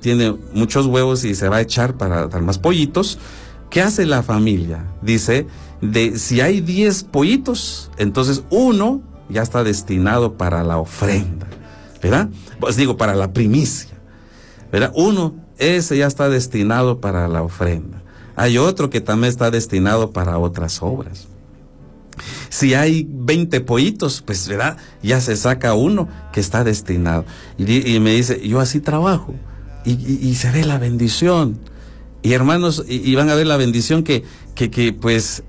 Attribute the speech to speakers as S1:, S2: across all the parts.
S1: tiene muchos huevos y se va a echar para dar más pollitos. ¿Qué hace la familia? Dice, si hay 10 pollitos, entonces uno ya está destinado para la ofrenda, ¿verdad? Pues digo, para la primicia, ¿verdad? Ese ya está destinado para la ofrenda. Hay otro que también está destinado para otras obras. Si hay 20 pollitos, pues, ¿verdad? Ya se saca uno que está destinado. Y me dice, yo así trabajo. Y se ve la bendición. Y hermanos, y van a ver la bendición que pues,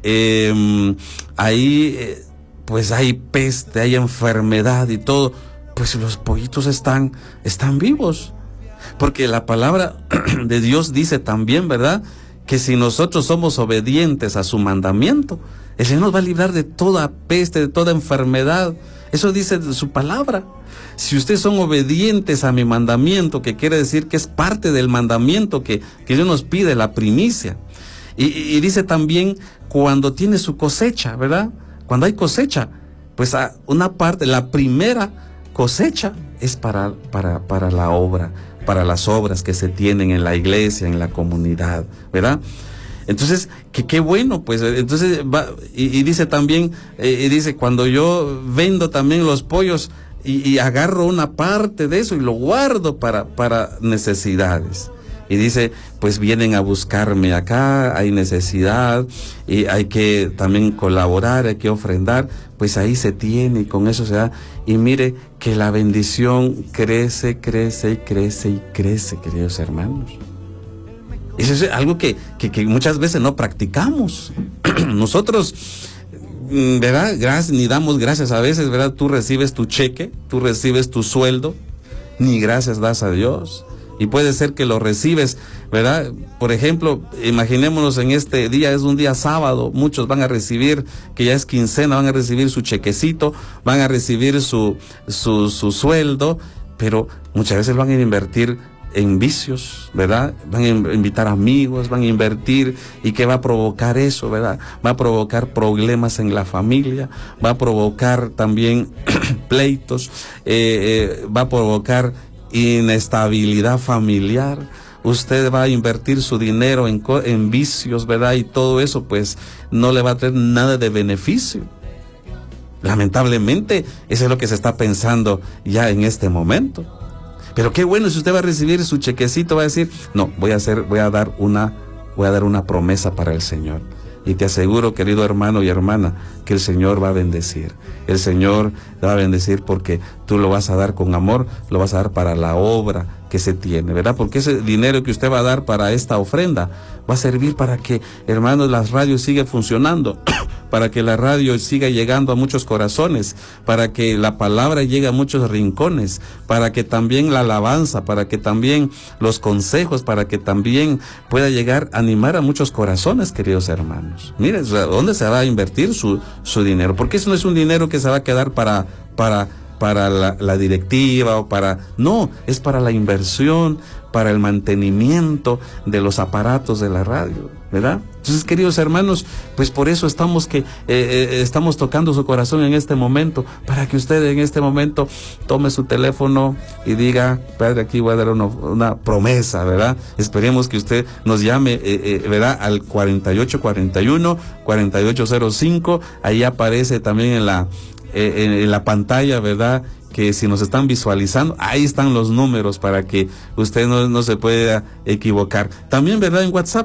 S1: ahí, pues hay peste, hay enfermedad y todo. Pues los pollitos están vivos. Porque la palabra de Dios dice también, ¿verdad?, que si nosotros somos obedientes a su mandamiento, el Señor nos va a librar de toda peste, de toda enfermedad. Eso dice su palabra. Si ustedes son obedientes a mi mandamiento, que quiere decir que es parte del mandamiento que Dios nos pide, la primicia. Y dice también cuando tiene su cosecha, ¿verdad? Cuando hay cosecha, pues una parte, la primera cosecha es para la obra, para las obras que se tienen en la iglesia, en la comunidad, ¿verdad? Entonces, qué bueno, pues, entonces y dice también, dice, cuando yo vendo también los pollos y agarro una parte de eso y lo guardo para necesidades. Y dice, pues vienen a buscarme acá, hay necesidad y hay que también colaborar, hay que ofrendar, pues ahí se tiene y con eso se da. Y mire que la bendición crece, crece y crece y crece, queridos hermanos. Eso es algo que muchas veces no practicamos. Nosotros, ¿verdad? Ni damos gracias a veces, ¿verdad? Tú recibes tu cheque, tú recibes tu sueldo, ni gracias das a Dios. Y puede ser que lo recibes, ¿verdad? Por ejemplo, imaginémonos en este día, es un día sábado, muchos van a recibir, que ya es quincena, van a recibir su chequecito, van a recibir su sueldo, pero muchas veces van a invertir en vicios, ¿verdad? Van a invitar amigos, van a invertir, ¿y qué va a provocar eso, verdad? Va a provocar problemas en la familia, va a provocar también pleitos, va a provocar inestabilidad familiar. Usted va a invertir su dinero en vicios, ¿verdad? Y todo eso, pues, no le va a traer nada de beneficio. Lamentablemente, eso es lo que se está pensando ya en este momento. Pero qué bueno, si usted va a recibir su chequecito, va a decir, no, voy a dar una promesa para el Señor. Y te aseguro, querido hermano y hermana, que el Señor va a bendecir. El Señor te va a bendecir porque tú lo vas a dar con amor, lo vas a dar para la obra que se tiene, ¿verdad? Porque ese dinero que usted va a dar para esta ofrenda va a servir para que, hermanos, las radios sigan funcionando, para que la radio siga llegando a muchos corazones, para que la palabra llegue a muchos rincones, para que también la alabanza, para que también los consejos, para que también pueda llegar a animar a muchos corazones, queridos hermanos. Miren, ¿dónde se va a invertir su dinero? Porque eso no es un dinero que se va a quedar para la directiva o no, es para la inversión, para el mantenimiento de los aparatos de la radio, ¿verdad? Entonces, queridos hermanos, pues por eso estamos tocando su corazón en este momento, para que usted en este momento tome su teléfono y diga, padre, aquí voy a dar una promesa, ¿verdad? Esperemos que usted nos llame, ¿verdad? Al 4805, ahí aparece también en la pantalla, ¿verdad? Que si nos están visualizando, ahí están los números para que usted no se pueda equivocar. También, ¿verdad? En WhatsApp,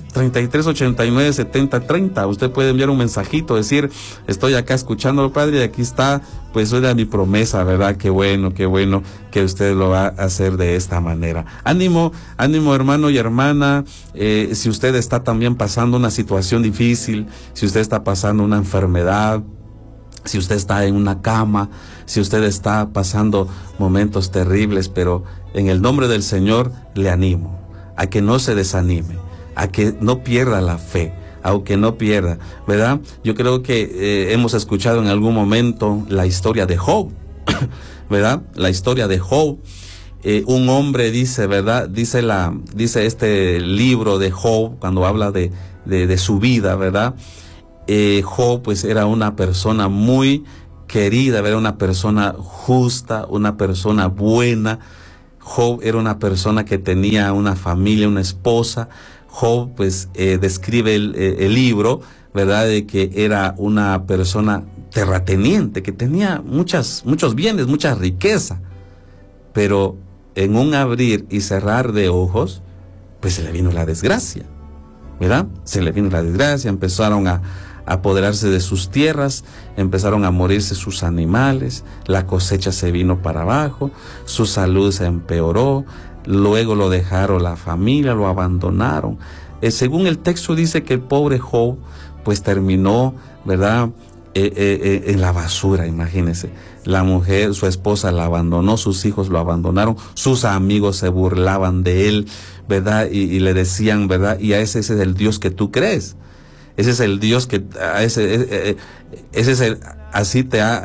S1: 33897030, usted puede enviar un mensajito, decir, estoy acá escuchando, padre, y aquí está, pues era mi promesa, ¿verdad? Qué bueno que usted lo va a hacer de esta manera. Ánimo, hermano y hermana, si usted está también pasando una situación difícil, si usted está pasando una enfermedad, si usted está en una cama, si usted está pasando momentos terribles, pero en el nombre del Señor le animo a que no se desanime, a que no pierda la fe, aunque no pierda, ¿verdad? Yo creo que hemos escuchado en algún momento la historia de Job, ¿verdad? La historia de Job. Un hombre dice, ¿verdad? Dice este libro de Job, cuando habla de su vida, ¿verdad? Job pues era una persona muy querida, era una persona justa, una persona buena, Job era una persona que tenía una familia, una esposa. Job, pues, describe el libro, ¿verdad?, de que era una persona terrateniente, que tenía muchos bienes, mucha riqueza. Pero en un abrir y cerrar de ojos, pues se le vino la desgracia, ¿verdad? Se le vino la desgracia, empezaron a apoderarse de sus tierras, empezaron a morirse sus animales, la cosecha se vino para abajo, su salud se empeoró, luego lo dejaron la familia, lo abandonaron. Según el texto dice que el pobre Job pues terminó, ¿verdad?, en la basura, imagínense. La mujer, su esposa la abandonó, sus hijos lo abandonaron, sus amigos se burlaban de él, ¿verdad? Y le decían, ¿verdad? Y a ese es el Dios que tú crees. Ese es el Dios que, ese es el, así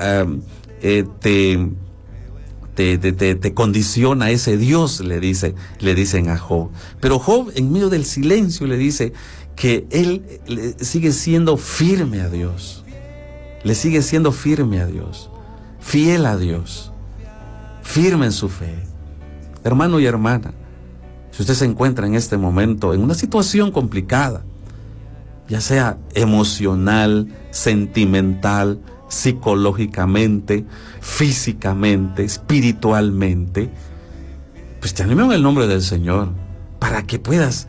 S1: te condiciona ese Dios, le dicen a Job. Pero Job, en medio del silencio, le dice que él sigue siendo firme a Dios. Le sigue siendo firme a Dios, fiel a Dios, firme en su fe. Hermano y hermana, si usted se encuentra en este momento en una situación complicada, ya sea emocional, sentimental, psicológicamente, físicamente, espiritualmente, pues te animo en el nombre del Señor para que puedas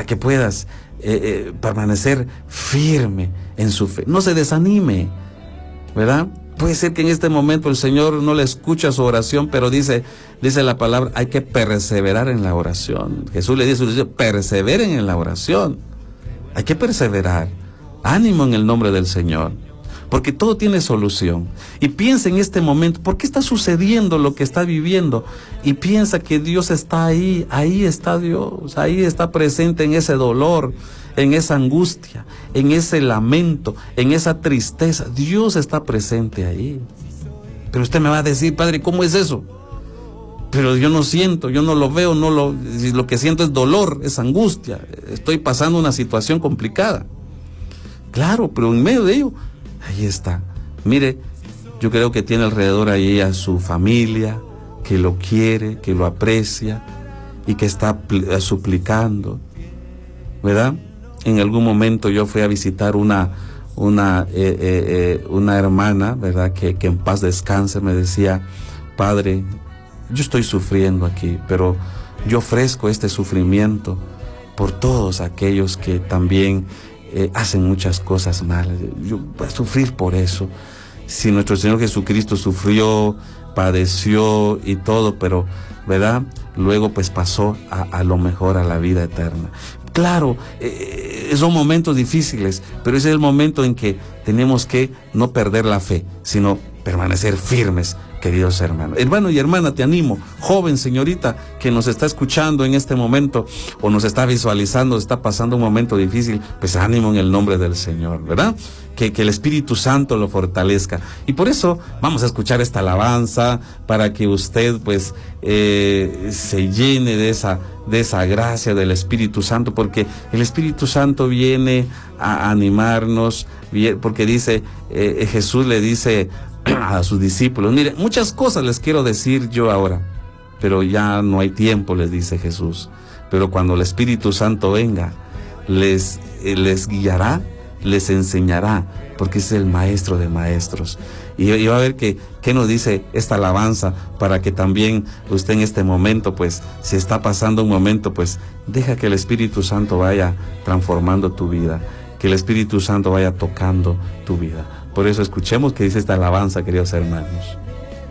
S1: permanecer firme en su fe. No se desanime, ¿verdad? Puede ser que en este momento el Señor no le escucha su oración, pero dice la palabra, hay que perseverar en la oración. Jesús le dice, perseveren en la oración. Hay que perseverar. Ánimo en el nombre del Señor, porque todo tiene solución. Y piensa en este momento, ¿por qué está sucediendo lo que está viviendo? Y piensa que Dios está ahí está Dios, ahí está presente en ese dolor, en esa angustia, en ese lamento, en esa tristeza. Dios está presente ahí. Pero usted me va a decir, padre, ¿cómo es eso? Pero yo no siento, yo no lo veo, lo que siento es dolor, es angustia, estoy pasando una situación complicada. Claro, pero en medio de ello, ahí está. Mire, yo creo que tiene alrededor ahí a su familia, que lo quiere, que lo aprecia y que está suplicando, ¿verdad? En algún momento yo fui a visitar una hermana, ¿verdad?, que en paz descanse, me decía, padre, yo estoy sufriendo aquí, pero yo ofrezco este sufrimiento por todos aquellos que también hacen muchas cosas malas. Yo voy a sufrir por eso. Si nuestro Señor Jesucristo sufrió, padeció y todo, pero, ¿verdad?, luego pues pasó a lo mejor, a la vida eterna. Claro, son momentos difíciles, pero ese es el momento en que tenemos que no perder la fe, sino permanecer firmes, queridos hermanos. Hermano y hermana, te animo, joven, señorita, que nos está escuchando en este momento o nos está visualizando, está pasando un momento difícil, pues ánimo en el nombre del Señor, ¿verdad? Que el Espíritu Santo lo fortalezca. Y por eso vamos a escuchar esta alabanza para que usted pues se llene de esa gracia del Espíritu Santo, porque el Espíritu Santo viene a animarnos, porque dice, Jesús le dice a sus discípulos, mire, muchas cosas les quiero decir yo ahora, pero ya no hay tiempo, les dice Jesús. Pero cuando el Espíritu Santo venga, les guiará, les enseñará, porque es el maestro de maestros. Y va a ver qué nos dice esta alabanza, para que también usted en este momento, pues, si está pasando un momento, pues, deja que el Espíritu Santo vaya transformando tu vida, que el Espíritu Santo vaya tocando tu vida. Por eso escuchemos qué dice esta alabanza, queridos hermanos.